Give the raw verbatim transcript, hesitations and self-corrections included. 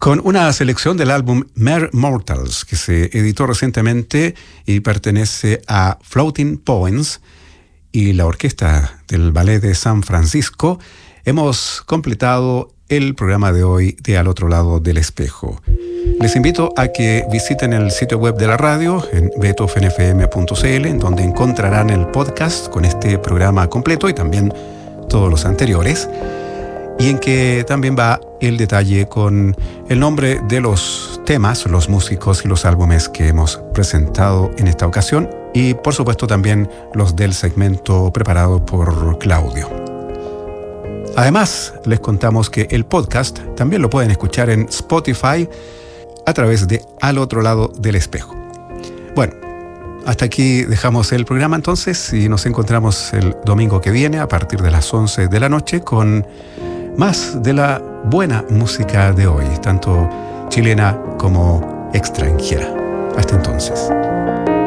con una selección del álbum Mere Mortals, que se editó recientemente y pertenece a Floating Points y la orquesta del Ballet de San Francisco. Hemos completado el programa de hoy de Al Otro Lado del Espejo. Les invito a que visiten el sitio web de la radio en beethoven f m punto c l, en donde encontrarán el podcast con este programa completo y también todos los anteriores, y en que también va el detalle con el nombre de los temas, los músicos y los álbumes que hemos presentado en esta ocasión, y por supuesto también los del segmento preparado por Claudio. Además, les contamos que el podcast también lo pueden escuchar en Spotify a través de Al Otro Lado del Espejo. Bueno, hasta aquí dejamos el programa entonces y nos encontramos el domingo que viene a partir de las once de la noche con más de la buena música de hoy, tanto chilena como extranjera. Hasta entonces.